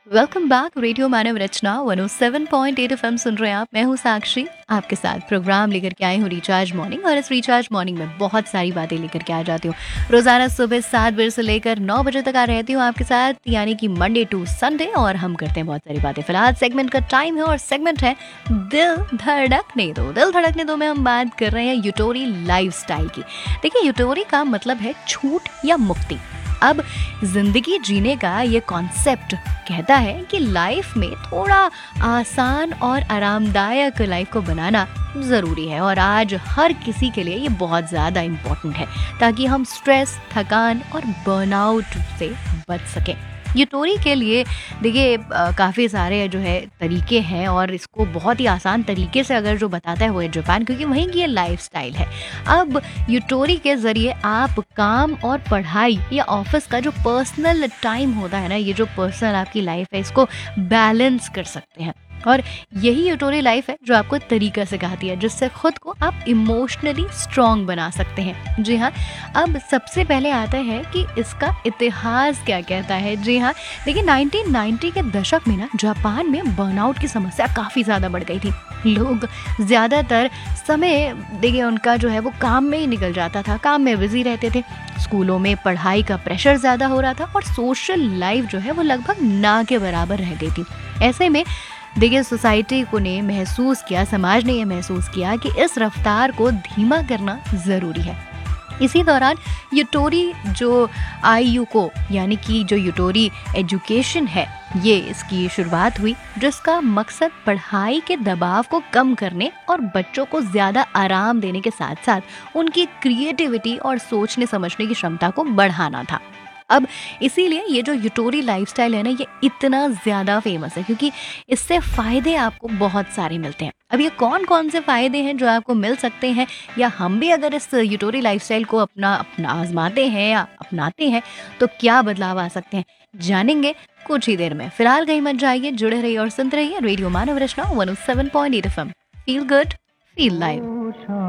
Welcome back radio मानव रचना 107.8 FM सुन रहे हैं आप। मैं हूँ साक्षी, आपके साथ प्रोग्राम लेकर के आई हूँ रिचार्ज मॉर्निंग। और इस रिचार्ज मॉर्निंग में बहुत सारी बातें लेकर के आ जाती हूँ। रोजाना सुबह 7 बजे से लेकर 9 बजे तक आ रहती हूँ आपके साथ, यानी कि मंडे टू संडे, और हम करते हैं बहुत सारी बातें। फिलहाल सेगमेंट का टाइम है और सेगमेंट है दिल धड़कने दो। दिल धड़कने दो में हम बात कर रहे हैं यूटोरी लाइफस्टाइल की। देखिए, यूटोरी का मतलब है छूट या मुक्ति। अब जिंदगी जीने का ये कॉन्सेप्ट कहता है कि लाइफ में थोड़ा आसान और आरामदायक लाइफ को बनाना ज़रूरी है, और आज हर किसी के लिए ये बहुत ज़्यादा इम्पोर्टेंट है ताकि हम स्ट्रेस, थकान और बर्नआउट से बच सकें। यूटोरी के लिए देखिए काफ़ी सारे जो है तरीके हैं, और इसको बहुत ही आसान तरीके से अगर जो बताता है वो है जापान, क्योंकि वहीं की ये लाइफस्टाइल है। अब यूटोरी के ज़रिए आप काम और पढ़ाई या ऑफिस का जो पर्सनल टाइम होता है ना, ये जो पर्सनल आपकी लाइफ है, इसको बैलेंस कर सकते हैं। और यही यूटोरी लाइफ है जो आपको तरीका सिखाती है जिससे खुद को आप इमोशनली स्ट्रॉन्ग बना सकते हैं। जी हाँ, अब सबसे पहले आता है कि इसका इतिहास क्या कहता है। जी हाँ, देखिए 1990 के दशक में ना जापान में बर्नआउट की समस्या काफ़ी ज़्यादा बढ़ गई थी। लोग ज़्यादातर समय देखिए उनका जो है वो काम में ही निकल जाता था, काम में बिजी रहते थे। स्कूलों में पढ़ाई का प्रेशर ज़्यादा हो रहा था और सोशल लाइफ जो है वो लगभग ना के बराबर रह गई थी। ऐसे में देखिए सोसाइटी को ने महसूस किया, समाज ने ये महसूस किया कि इस रफ्तार को धीमा करना ज़रूरी है। इसी दौरान यूटोरी जो आईयूको यानी कि जो यूटोरी एजुकेशन है, ये इसकी शुरुआत हुई, जिसका मकसद पढ़ाई के दबाव को कम करने और बच्चों को ज़्यादा आराम देने के साथ साथ उनकी क्रिएटिविटी और सोचने समझने की क्षमता को बढ़ाना था। अब इसीलिए ये जो यूटोरी लाइफस्टाइल है ना, ये इतना ज़्यादा फेमस है क्योंकि इससे फ़ायदे आपको बहुत सारे मिलते हैं। अब ये कौन कौन से फ़ायदे हैं जो आपको मिल सकते हैं, या हम भी अगर इस यूटोरी लाइफस्टाइल को अपना अपना आजमाते हैं या अपनाते हैं तो क्या बदलाव आ सकते हैं, जानेंगे कुछ ही देर में। फिलहाल कहीं मत जाइए, जुड़े रहिए और सुनते रहिए रेडियो मानव रचना 107.8 FM. Feel good, feel live.